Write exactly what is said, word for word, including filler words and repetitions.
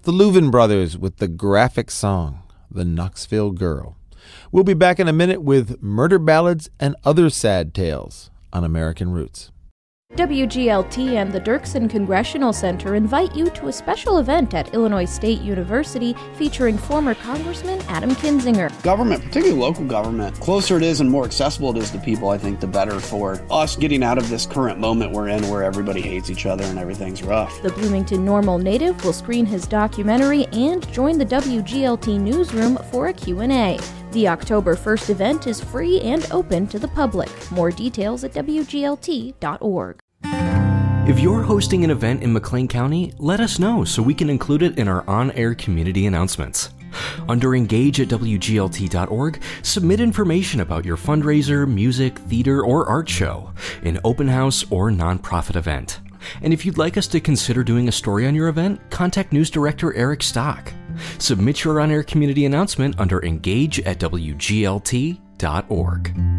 the Louvin Brothers with the graphic song, The Knoxville Girl. We'll be back in a minute with murder ballads and other sad tales on American Roots. W G L T and the Dirksen Congressional Center invite you to a special event at Illinois State University featuring former Congressman Adam Kinzinger. Government, particularly local government, closer it is and more accessible it is to people, I think the better for us getting out of this current moment we're in where everybody hates each other and everything's rough. The Bloomington Normal native will screen his documentary and join the W G L T newsroom for a Q and A. The October first event is free and open to the public. More details at W G L T dot org. If you're hosting an event in McLean County, let us know so we can include it in our on-air community announcements. Under Engage at W G L T dot org, submit information about your fundraiser, music, theater, or art show, an open house, or nonprofit event. And if you'd like us to consider doing a story on your event, contact News Director Eric Stock. Submit your on-air community announcement under Engage at W G L T dot org.